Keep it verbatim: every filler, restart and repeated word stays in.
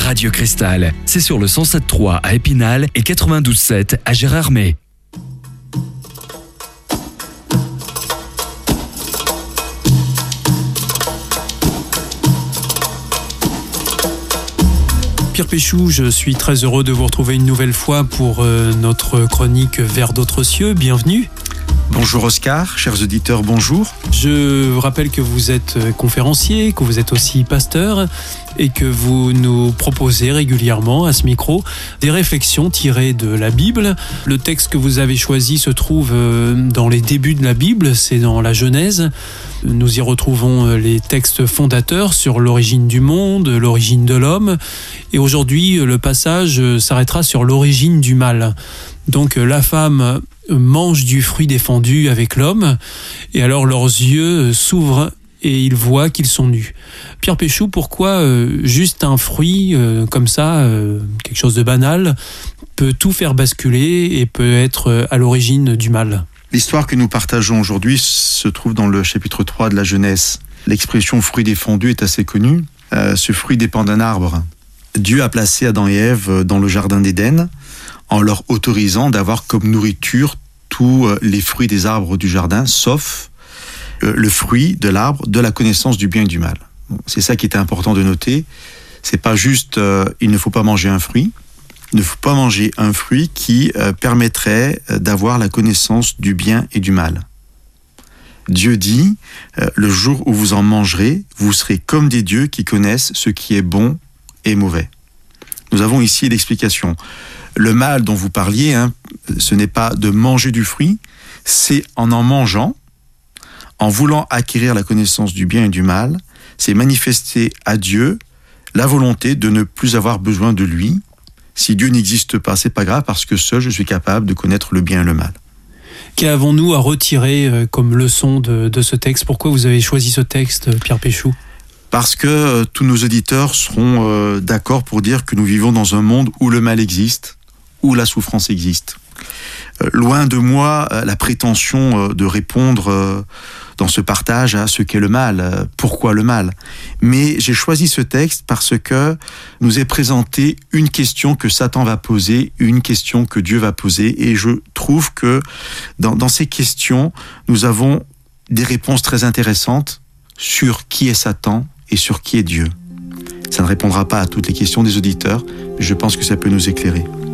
Radio Cristal, c'est sur le cent sept virgule trois à Épinal et quatre-vingt-douze virgule sept à Gérardmer. Pierre Péchou, je suis très heureux de vous retrouver une nouvelle fois pour euh, notre chronique Vers d'autres cieux. Bienvenue. Bonjour Oscar, chers auditeurs, bonjour. Je vous rappelle que vous êtes conférencier, que vous êtes aussi pasteur et que vous nous proposez régulièrement à ce micro des réflexions tirées de la Bible. Le texte que vous avez choisi se trouve dans les débuts de la Bible, c'est dans la Genèse. Nous y retrouvons les textes fondateurs sur l'origine du monde, l'origine de l'homme. Et aujourd'hui, le passage s'arrêtera sur l'origine du mal. Donc la femme mange du fruit défendu avec l'homme, et alors leurs yeux s'ouvrent et ils voient qu'ils sont nus. Pierre Péchou, pourquoi euh, juste un fruit euh, comme ça, euh, quelque chose de banal, peut tout faire basculer et peut être euh, à l'origine du mal ? L'histoire que nous partageons aujourd'hui se trouve dans le chapitre trois de la Genèse. L'expression fruit défendu est assez connue. Euh, ce fruit dépend d'un arbre. Dieu a placé Adam et Ève dans le jardin d'Éden, en leur autorisant d'avoir comme nourriture tous les fruits des arbres du jardin, sauf le fruit de l'arbre de la connaissance du bien et du mal. C'est ça qui était important de noter. C'est pas juste, euh, il ne faut pas manger un fruit. Il ne faut pas manger un fruit qui euh, permettrait d'avoir la connaissance du bien et du mal. Dieu dit, euh, le jour où vous en mangerez, vous serez comme des dieux qui connaissent ce qui est bon et mauvais. Nous avons ici l'explication. Le mal dont vous parliez, hein, ce n'est pas de manger du fruit, c'est en en mangeant, en voulant acquérir la connaissance du bien et du mal, c'est manifester à Dieu la volonté de ne plus avoir besoin de lui. Si Dieu n'existe pas, c'est pas grave parce que seul je suis capable de connaître le bien et le mal. Qu'avons-nous à retirer comme leçon de, de ce texte ? Pourquoi vous avez choisi ce texte, Pierre Péchou ? Parce que euh, tous nos auditeurs seront euh, d'accord pour dire que nous vivons dans un monde où le mal existe, où la souffrance existe. Euh, loin de moi euh, la prétention euh, de répondre euh, dans ce partage à ce qu'est le mal, euh, pourquoi le mal. Mais j'ai choisi ce texte parce que nous est présenté une question que Satan va poser, une question que Dieu va poser, et je trouve que dans, dans ces questions, nous avons des réponses très intéressantes sur qui est Satan et sur qui est Dieu. Ça ne répondra pas à toutes les questions des auditeurs, mais je pense que ça peut nous éclairer.